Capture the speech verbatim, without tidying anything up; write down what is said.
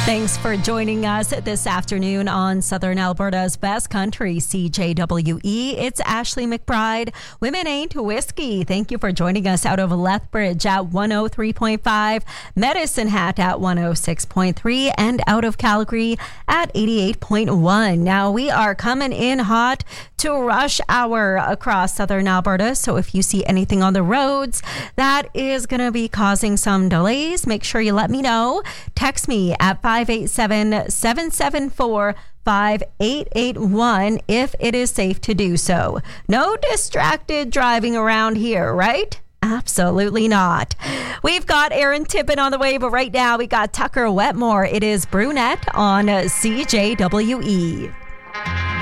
Thanks for joining us this afternoon on Southern Alberta's Best Country, C J W E. It's Ashley McBride. Women Ain't Whiskey. Thank you for joining us out of Lethbridge at one oh three point five, Medicine Hat at one oh six point three, and out of Calgary at eighty-eight point one. Now, we are coming in hot to rush hour across Southern Alberta, so if you see anything on the roads that is going to be causing some delays, make sure you let me know. Text me at five eight seven, seven seven four, five eight eight one if it is safe to do so. No distracted driving around here, right? Absolutely not. We've got Aaron Tippin on the way, but right now we got Tucker Wetmore. It is Brunette on C J W E.